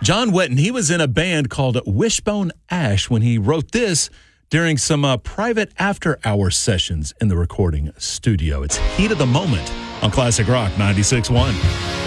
John Wetton, he was in a band called Wishbone Ash when he wrote this during some private after-hour sessions in the recording studio. It's Heat of the Moment on Classic Rock 96.1.